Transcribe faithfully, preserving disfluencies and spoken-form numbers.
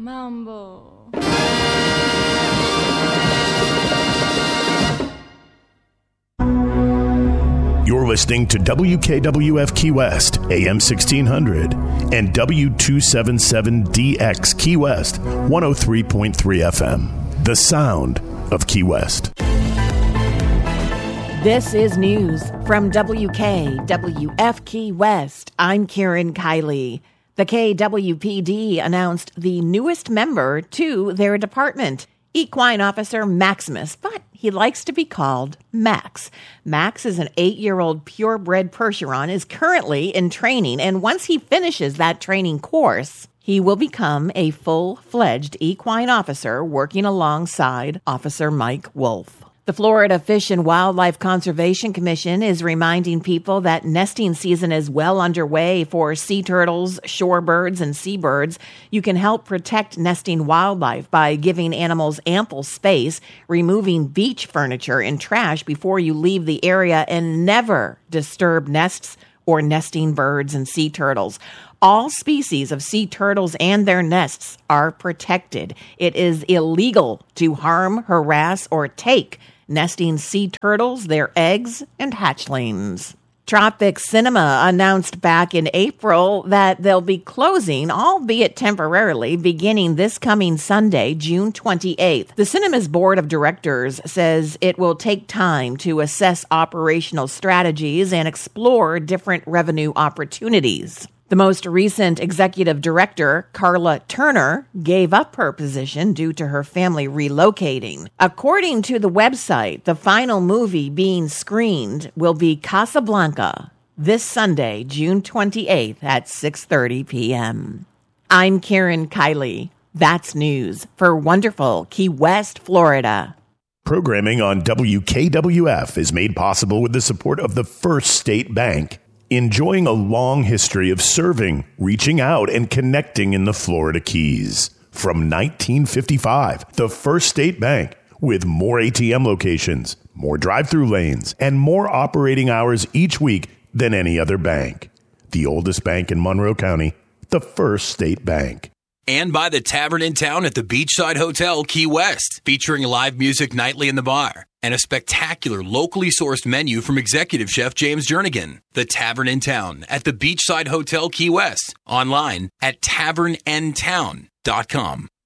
Mambo. You're listening to W K W F Key West, A M sixteen hundred, and W two seventy-seven D X Key West, one oh three point three F M. The sound of Key West. This is news from W K W F Key West. I'm Karen Kiley. The K W P D announced the newest member to their department, Equine Officer Maximus, but he likes to be called Max. Max is an eight-year-old purebred Percheron, is currently in training, and once he finishes that training course, he will become a full-fledged equine officer working alongside Officer Mike Wolf. The Florida Fish and Wildlife Conservation Commission is reminding people that nesting season is well underway for sea turtles, shorebirds, and seabirds. You can help protect nesting wildlife by giving animals ample space, removing beach furniture and trash before you leave the area, and never disturb nests or nesting birds and sea turtles. All species of sea turtles and their nests are protected. It is illegal to harm, harass, or take nesting sea turtles, their eggs, and hatchlings. Tropic Cinema announced back in April that they'll be closing, albeit temporarily, beginning this coming Sunday, June twenty-eighth. The cinema's board of directors says it will take time to assess operational strategies and explore different revenue opportunities. The most recent executive director, Carla Turner, gave up her position due to her family relocating. According to the website, the final movie being screened will be Casablanca this Sunday, June twenty-eighth at six thirty p.m. I'm Karen Kiley. That's news for wonderful Key West, Florida. Programming on W K W F is made possible with the support of the First State Bank. Enjoying a long history of serving, reaching out, and connecting in the Florida Keys. From nineteen fifty-five, the First State Bank, with more A T M locations, more drive-through lanes, and more operating hours each week than any other bank. The oldest bank in Monroe County, the First State Bank. And by the Tavern in Town at the Beachside Hotel, Key West, featuring live music nightly in the bar and a spectacular locally sourced menu from Executive Chef James Jernigan. The Tavern in Town at the Beachside Hotel, Key West. Online at tavern n town dot com.